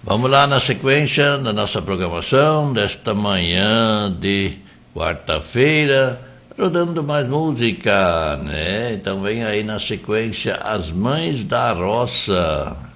Vamos lá na sequência da nossa programação desta manhã de quarta-feira, rodando mais música, né? Então vem aí na sequência As Mães da Roça.